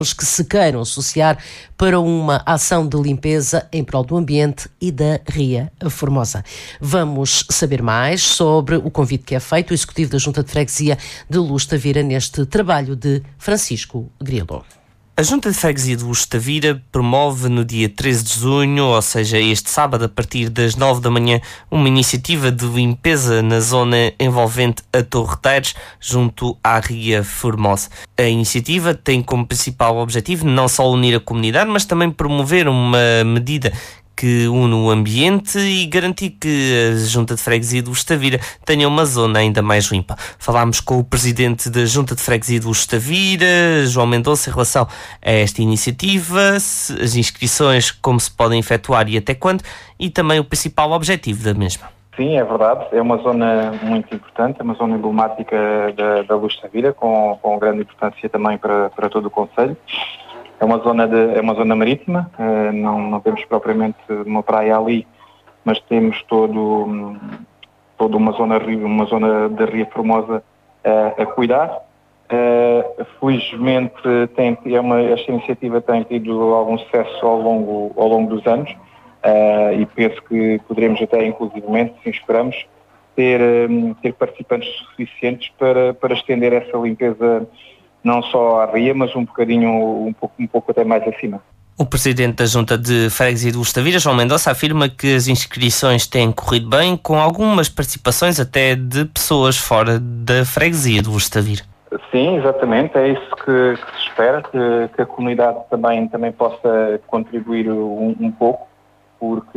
que se queiram associar para uma ação de limpeza em prol do ambiente e da Ria Formosa. Vamos saber mais sobre o convite que é feito o Executivo da Junta de Freguesia de Luz Tavira neste trabalho de Francisco Grilo. A Junta de Freguesia de Luz Tavira promove no dia 13 de junho, ou seja, este sábado, a partir das 9 da manhã, uma iniciativa de limpeza na zona envolvente a Torre Teires, junto à Ria Formosa. A iniciativa tem como principal objetivo não só unir a comunidade, mas também promover uma medida que une o ambiente e garantir que a Junta de Freguesia de Luz Tavira tenha uma zona ainda mais limpa. Falámos com o Presidente da Junta de Freguesia de Luz Tavira, João Mendonça, em relação a esta iniciativa, as inscrições, como se podem efetuar e até quando, e também o principal objetivo da mesma. Sim, é verdade. É uma zona muito importante, é uma zona emblemática da Luz Tavira, com grande importância também para todo o concelho. É uma zona marítima, não temos propriamente uma praia ali, mas temos toda uma zona da Ria Formosa a cuidar. Felizmente esta iniciativa tem tido algum sucesso ao longo dos anos e penso que poderemos até, inclusivamente, se esperamos, ter participantes suficientes para estender essa limpeza não só à Ria, mas um pouco até mais acima. O Presidente da Junta de Freguesia de Luz Tavira, João Mendonça, afirma que as inscrições têm corrido bem, com algumas participações até de pessoas fora da Freguesia de Luz Tavira. Sim, exatamente, é isso que se espera, que a comunidade também possa contribuir um pouco, porque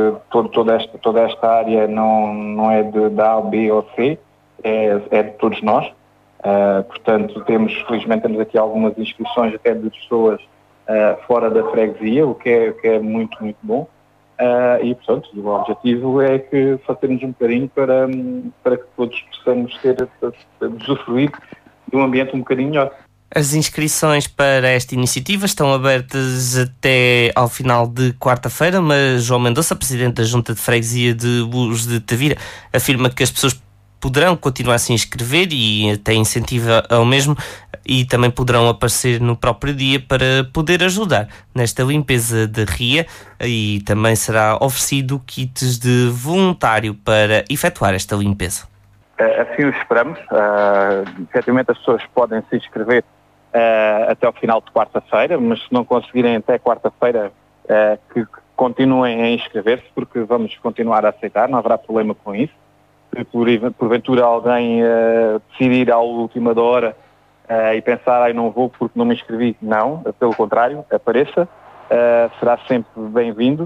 toda esta área não é da A, B ou C, é de todos nós. Portanto, felizmente temos aqui algumas inscrições até de pessoas fora da freguesia, o que é muito, muito bom. E, portanto, o objetivo é que fazermos um bocadinho para que todos possamos usufruir de um ambiente um bocadinho melhor. As inscrições para esta iniciativa estão abertas até ao final de quarta-feira, mas João Mendonça, Presidente da Junta de Freguesia de Luz de Tavira, afirma que as pessoas poderão continuar a se inscrever e até incentiva ao mesmo, e também poderão aparecer no próprio dia para poder ajudar nesta limpeza da Ria, e também será oferecido kits de voluntário para efetuar esta limpeza. Assim o esperamos. Efetivamente as pessoas podem se inscrever até ao final de quarta-feira, mas se não conseguirem até quarta-feira, que continuem a inscrever-se, porque vamos continuar a aceitar, não haverá problema com isso. Se porventura alguém decidir à última da hora e pensar, não vou porque não me inscrevi, não, pelo contrário, apareça, será sempre bem-vindo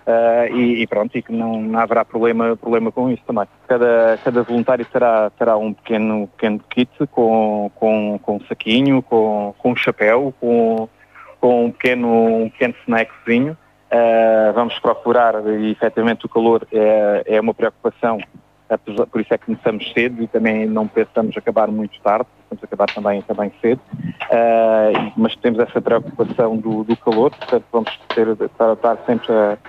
e pronto, e que não haverá problema com isso também. Cada voluntário terá um pequeno kit com um saquinho, com um chapéu, com um pequeno snackzinho. Vamos procurar, e efetivamente o calor é uma preocupação. Por isso é que começamos cedo e também não pensamos acabar muito tarde, pensamos acabar também cedo, mas temos essa preocupação do calor, portanto vamos estar sempre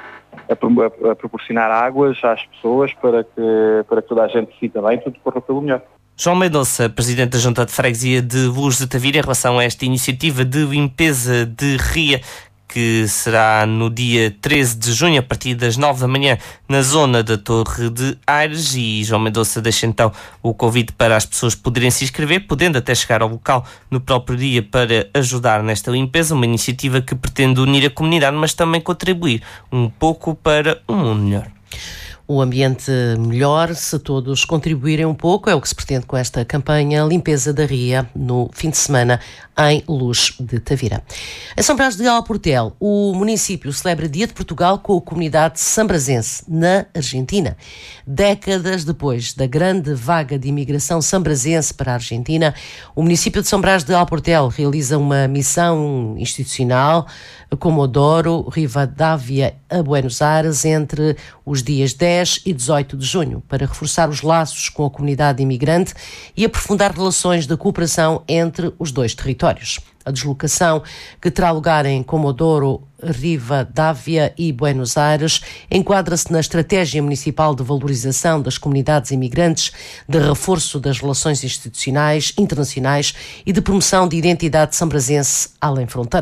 a proporcionar águas às pessoas para que toda a gente se sinta bem, tudo corra pelo melhor. João Mendonça, Presidente da Junta de Freguesia de Luz de Tavira, em relação a esta iniciativa de limpeza de Ria, que será no dia 13 de junho, a partir das 9 da manhã, na zona da Torre de Aires, e João Mendonça deixa então o convite para as pessoas poderem se inscrever, podendo até chegar ao local no próprio dia para ajudar nesta limpeza, uma iniciativa que pretende unir a comunidade, mas também contribuir um pouco para um mundo melhor. O ambiente melhor, se todos contribuírem um pouco, é o que se pretende com esta campanha Limpeza da Ria no fim de semana em Luz de Tavira. Em São Brás de Alportel, o município celebra Dia de Portugal com a comunidade sambrazense, na Argentina. Décadas depois da grande vaga de imigração sambrazense para a Argentina, o município de São Brás de Alportel realiza uma missão institucional Comodoro Rivadavia a Buenos Aires entre os dias 10 e 18 de junho, para reforçar os laços com a comunidade imigrante e aprofundar relações de cooperação entre os dois territórios. A deslocação, que terá lugar em Comodoro Rivadavia e Buenos Aires, enquadra-se na estratégia municipal de valorização das comunidades imigrantes, de reforço das relações institucionais, internacionais e de promoção de identidade sambrazense além fronteiras.